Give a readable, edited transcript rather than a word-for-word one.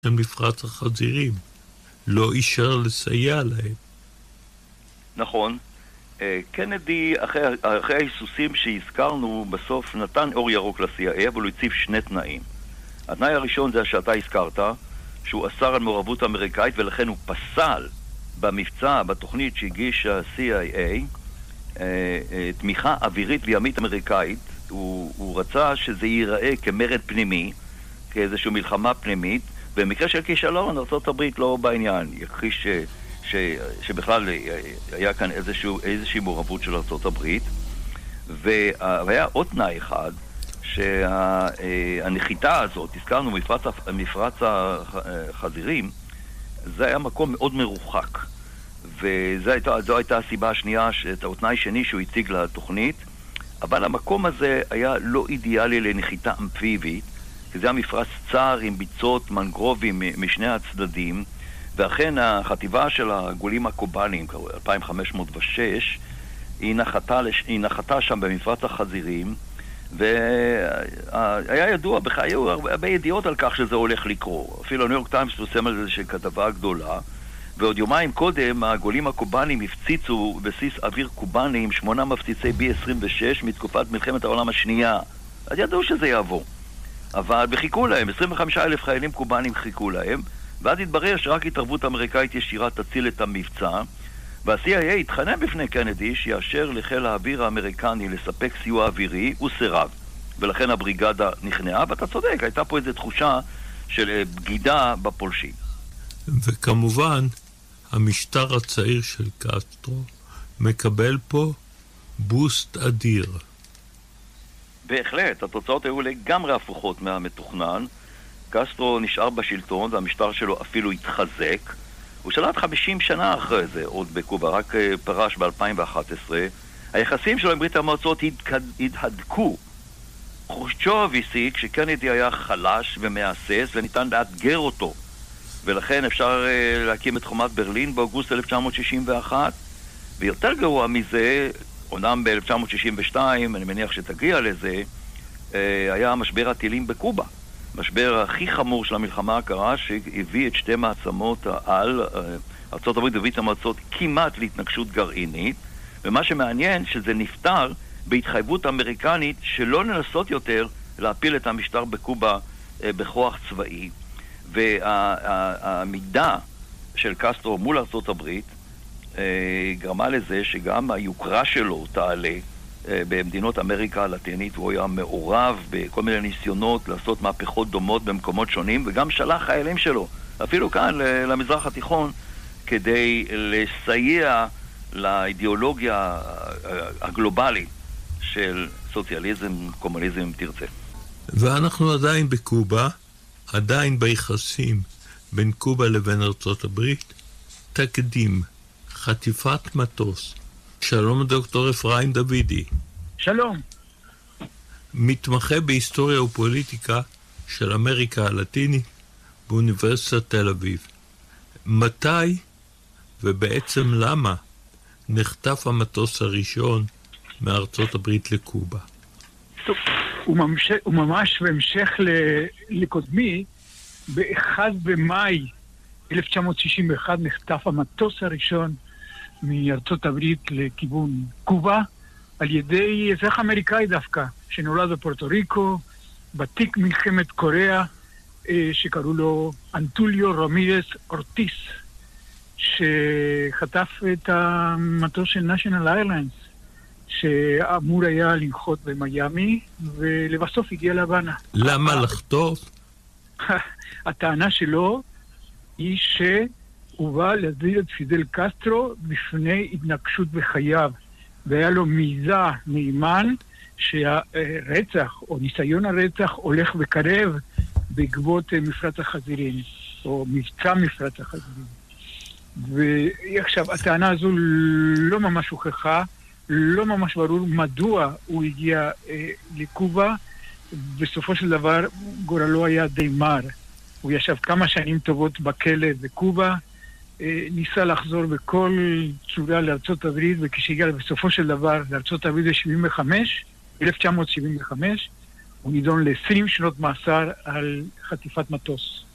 מפרץ החזירים, לא אישר לסייע להם. נכון. קנדי, אחרי ההיסוסים שהזכרנו, בסוף נתן אור ירוק ל-CIA, אבל הוא הציב שני תנאים. התנאי הראשון זה שאתה הזכרת, שהוא אסר על מעורבות אמריקאית, ולכן הוא פסל במבצע, בתוכנית שהגיש ה-CIA, תמיכה אווירית וימית אמריקאית. הוא רצה שזה ייראה כמרד פנימי, כאיזושהי מלחמה פנימית, במקרה של כישלון, ארצות הברית לא בעניין, יכחיש שבכלל היה כאן איזושהי מעורבות של ארצות הברית. והיה עוד תנאי אחד, שהנחיתה הזאת, הזכרנו מפרץ החזירים, זה היה מקום מאוד מרוחק, וזו הייתה הסיבה השנייה, או תנאי שני שהוא הציג לתוכנית. אבל המקום הזה היה לא אידיאלי לנחיתה אמפיבית, כי זה היה מפרץ צר עם ביצות מנגרובים משני הצדדים, ואכן החטיבה של הגולים הקובאנים, 2506, היא נחתה שם במפרץ החזירים, והיה ידוע, היו הרבה ידיעות על כך שזה הולך לקרות. אפילו הניו יורק טיימס פרסם על זה כתבה גדולה, ועוד יומיים קודם הגולים הקובאנים הפציצו בסיס אוויר קובאני עם 8 מפציצי B-26 מתקופת מלחמת העולם השנייה. אז ידעו שזה יעבור. אבל וחיכו להם, 25,000 חיילים קובאנים חיכו להם, ואז התברר שרק התערבות אמריקאית ישירה תציל את המבצע, וה-CIA התחנן בפני קנדי שיאשר לחיל האוויר האמריקני לספק סיוע אווירי, הוא סירב. ולכן הבריגדה נכנעה, ואתה צודק, הייתה פה איזו תחושה של בגידה בפולשים. וכמובן, המשטר הצעיר של קסטרו מקבל פה בוסט אדיר. בהחלט, התוצאות היו לגמרי הפוכות מהמתוכנן. קסטרו נשאר בשלטון והמשטר שלו אפילו התחזק. הוא שלט 50 שנה אחרי זה, עוד בקובה, רק פרש ב-2011. היחסים שלו עם ברית המועצות התהדקו. חרושצ'וב הסיק שקנדי היה חלש ומאסס וניתן לאתגר אותו. ולכן אפשר להקים את חומת ברלין באוגוסט 1961. ויותר גרוע מזה, אומנם ב-1962, אני מניח שתגיע לזה, היה משבר הטילים בקובה. משבר הכי חמור של המלחמה הקרה, שהביא את שתי מעצמות העל, ארצות הברית וברית המועצות, כמעט להתנגשות גרעינית. ומה שמעניין שזה נפטר בהתחייבות אמריקנית שלא לנסות יותר להפיל את המשטר בקובה בכוח צבאי. והעמידה של קסטרו מול ארצות הברית גרמה לזה שגם היוקרה שלו תעלה במדינות אמריקה הלטינית, והוא היה מעורב בכל מיני ניסיונות לעשות מהפכות דומות במקומות שונים, וגם שלח חיילים שלו, אפילו כאן למזרח התיכון, כדי לסייע לאידיאולוגיה הגלובלית של סוציאליזם, קומוניזם, אם תרצה. ואנחנו עדיין בקובה, עדיין ביחסים בין קובה לבין ארצות הברית, תקדים, חטיפת מטוס. שלום דוקטור אפרים דוידי. שלום. מתמחה בהיסטוריה ופוליטיקה של אמריקה הלטינית באוניברסיטת תל אביב. מתי ובעצם למה נחטף המטוס הראשון מארצות הברית לקובה? הוא ממש בהמשך לקודמי, ב-1 במאי 1961 נחטף המטוס הראשון מארצות הברית לכיוון קובה, על ידי אזרח אמריקאי דווקא, שנולד בפורטו ריקו, בתיק מלחמת קוריאה, שקראו לו אנטוליו רמירס אורטיס, שחטף את המטוס של נשיונל איירליינס, שאמור היה לנחות במיימי, ולבסוף הגיע להבנה. למה לחטוף? הטענה שלו היא שהוא בא להזהיר את פידל קסטרו בפני התנגשות בחייו, והיה לו מיזה נאמן שהרצח או ניסיון הרצח הולך וקרב בעקבות מפרץ החזירים, או מבצע מפרץ החזירים. ועכשיו, הטענה הזו לא ממש הוכחה, לא ממש ברור מדוע הוא הגיע לקובה. בסופו של דבר גורלו היה די מר. הוא ישב כמה שנים טובות בכלא בקובה, ניסה לחזור בכל צורה לארצות הברית, וכשהגיע בסופו של דבר לארצות הברית ב-1975, הוא נידון ל-20 שנות מאסר על חטיפת מטוס.